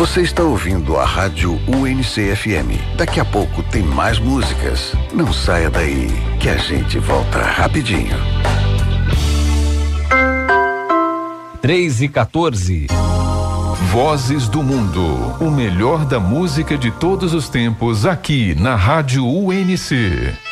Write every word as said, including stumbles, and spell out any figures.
Você está ouvindo a Rádio U N C F M. Daqui a pouco tem mais músicas. Não saia daí, que a gente volta rapidinho. três e quatorze. Vozes do Mundo, o melhor da música de todos os tempos aqui na Rádio U N C.